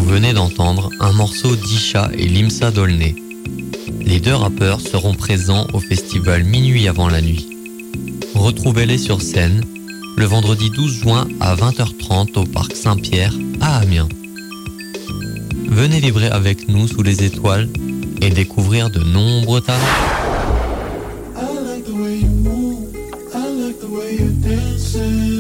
venez d'entendre un morceau d'Isha et Limsa Dolné. Les deux rappeurs seront présents au festival Minuit avant la nuit. Retrouvez-les sur scène le vendredi 12 juin à 20h30 au Parc Saint-Pierre à Amiens. Venez vibrer avec nous sous les étoiles et découvrir de nombreux talents. I like the way you move, I like the way you dancing.